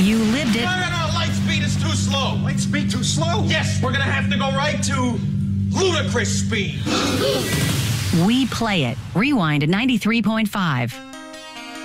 You lived it. No, light speed is too slow. Light speed too slow? Yes, we're gonna have to go right to ludicrous speed. We play it. Rewind at 93.5.